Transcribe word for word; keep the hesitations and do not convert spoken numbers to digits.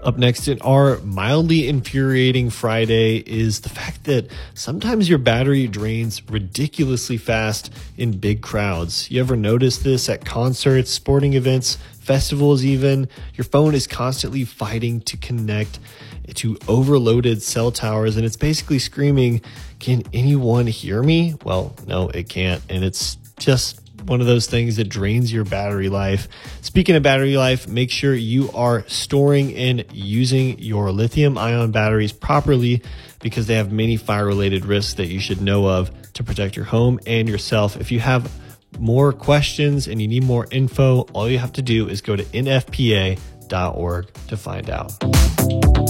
Up next in our mildly infuriating Friday is the fact that sometimes your battery drains ridiculously fast in big crowds. You ever notice this at concerts, sporting events, festivals even? Your phone is constantly fighting to connect to overloaded cell towers, and it's basically screaming, "Can anyone hear me?" Well, no, it can't, and it's just one of those things that drains your battery life. Speaking of battery life, make sure you are storing and using your lithium ion batteries properly, because they have many fire-related risks that you should know of to protect your home and yourself. If you have more questions and you need more info, all you have to do is go to N F P A dot org to find out.